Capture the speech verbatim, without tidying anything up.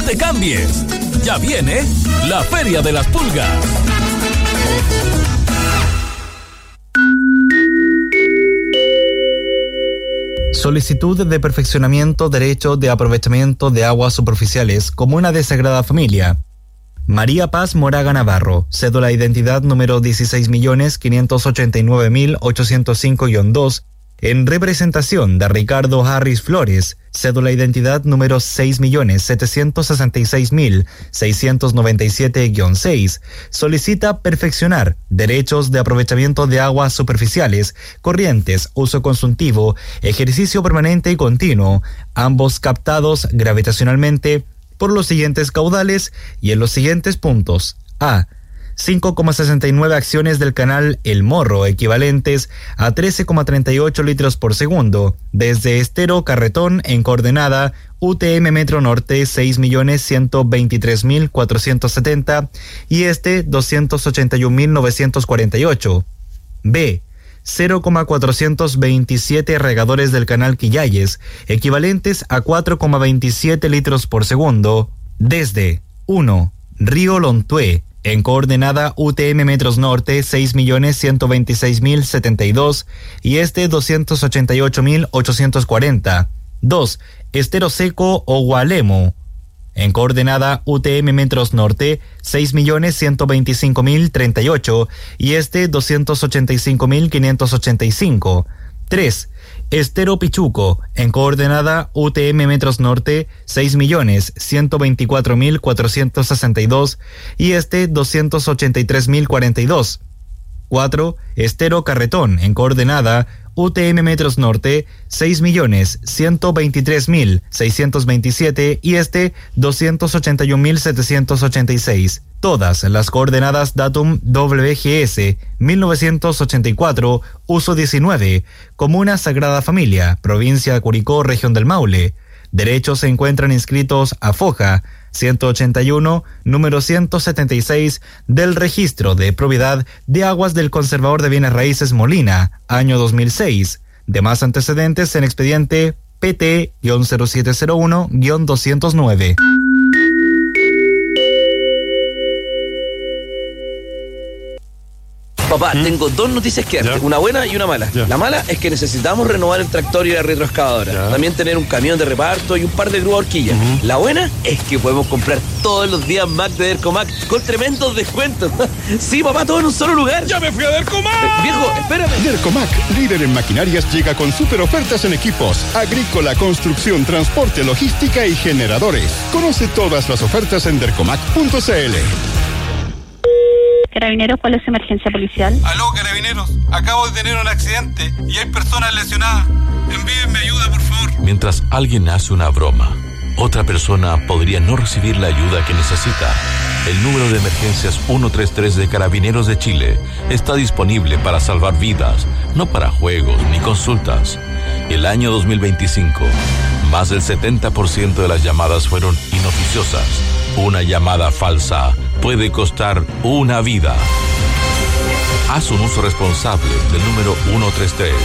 te cambies. Ya viene la Feria de las Pulgas. Solicitud de perfeccionamiento derecho de aprovechamiento de aguas superficiales, Comuna de Sagrada Familia. María Paz Moraga Navarro, cédula de identidad número dieciséis millones quinientos ochenta y nueve mil ochocientos cinco guion dos, en representación de Ricardo Harris Flores, cédula de identidad número seis millones setecientos sesenta y seis mil seiscientos noventa y siete guion seis, solicita perfeccionar derechos de aprovechamiento de aguas superficiales, corrientes, uso consultivo, ejercicio permanente y continuo, ambos captados gravitacionalmente por los siguientes caudales y en los siguientes puntos. A. cinco coma sesenta y nueve acciones del canal El Morro, equivalentes a trece coma treinta y ocho litros por segundo, desde Estero Carretón en coordenada U T M Metro Norte seis millones ciento veintitrés mil cuatrocientos setenta y este doscientos ochenta y un mil novecientos cuarenta y ocho. B. cero coma cuatrocientos veintisiete regadores del canal Quillayes, equivalentes a cuatro coma veintisiete litros por segundo, desde uno. Río Lontué, en coordenada U T M Metros Norte seis millones ciento veintiséis mil setenta y dos y este doscientos ochenta y ocho mil ochocientos cuarenta. dos. Estero Seco o Gualemo, en coordenada U T M Metros Norte seis millones ciento veinticinco mil treinta y ocho y este doscientos ochenta y cinco mil quinientos ochenta y cinco. tres. Estero Pichuco, en coordenada U T M Metros Norte seis millones ciento veinticuatro mil cuatrocientos sesenta y dos y este doscientos ochenta y tres mil cuarenta y dos. cuatro. Estero Carretón, en coordenada U T M Metros Norte seis millones ciento veintitrés mil seiscientos veintisiete y este doscientos ochenta y un mil setecientos ochenta y seis. Todas las coordenadas datum W G S mil novecientos ochenta y cuatro, uso diecinueve, Comuna Sagrada Familia, provincia de Curicó, región del Maule. Derechos se encuentran inscritos a Foja ciento ochenta y uno, número ciento setenta y seis del Registro de Propiedad de Aguas del Conservador de Bienes Raíces Molina, año dos mil seis. Demás antecedentes en expediente P T cero siete cero uno doscientos nueve. Papá, ¿Mm? tengo dos noticias que darte, una buena y una mala. Ya. La mala es que necesitamos renovar el tractor y la retroexcavadora. Ya. También tener un camión de reparto y un par de grúas horquillas. Uh-huh. La buena es que podemos comprar todos los días Mac de Dercomac con tremendos descuentos. Sí, papá, todo en un solo lugar. ¡Ya me fui a Dercomac! Eh, viejo, espérame. Dercomac, líder en maquinarias, llega con super ofertas en equipos agrícola, construcción, transporte, logística y generadores. Conoce todas las ofertas en dercomac punto c l. Carabineros, ¿cuál es su emergencia policial? Aló, Carabineros, acabo de tener un accidente y hay personas lesionadas. Envíenme ayuda, por favor. Mientras alguien hace una broma, otra persona podría no recibir la ayuda que necesita. El número de emergencias ciento treinta y tres de Carabineros de Chile está disponible para salvar vidas, no para juegos ni consultas. El año dos mil veinticinco, más del setenta por ciento de las llamadas fueron inoficiosas. Una llamada falsa puede costar una vida. Haz un uso responsable del número ciento treinta y tres.